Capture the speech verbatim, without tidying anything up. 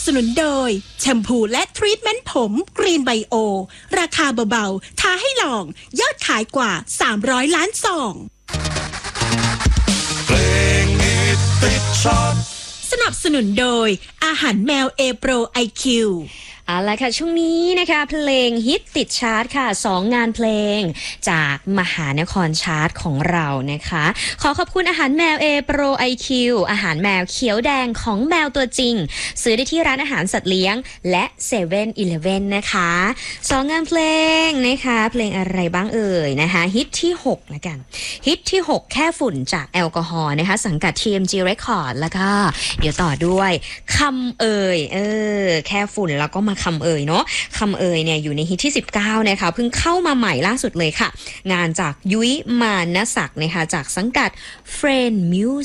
สนุนโดยแชมพูและทรีทเมนต์ผมกรีนไบโอราคาเบาๆท้าให้ลองยอดขายกว่าสามร้อยล้านซองเพลงฮิตติดชาร์ตสนับสนุนโดยอาหารแมวเอโปรไอคิวเอาละค่ะช่วงนี้นะคะเพลงฮิตติดชาร์ตค่ะสองงานเพลงจากมหานครชาร์ตของเรานะคะขอขอบคุณอาหารแมวเอโปรไอคิวอาหารแมวเขียวแดงของแมวตัวจริงซื้อได้ที่ร้านอาหารสัตว์เลี้ยงและเซเว่นอีเลฟเว่นนะคะสองงานเพลงนะคะเพลงอะไรบ้างเอ่ยนะคะฮิตที่หกละกันฮิตที่หกแค่ฝุ่นจากแอลกอฮอล์นะคะสังกัด ที เอ็ม จี Record แล้วก็เดี๋ยวต่อด้วยคำเอ่ยเออแค่ฝุ่นแล้วก็มาคำเอ่ยเนาะคำเอ่ยเนี่ยอยู่ในฮิตที่สิบเก้านะคะเพิ่งเข้ามาใหม่ล่าสุดเลยค่ะงานจากยุ้ยมานศักดิ์นะคะจากสังกัด Friend Music